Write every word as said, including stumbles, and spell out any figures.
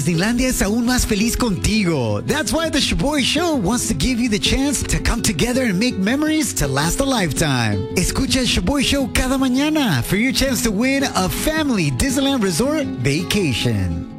Disneylandia es aún más feliz contigo. That's why the Shaboy Show wants to give you the chance to come together and make memories to last a lifetime. Escucha el Shaboy Show cada mañana for your chance to win a family Disneyland Resort vacation.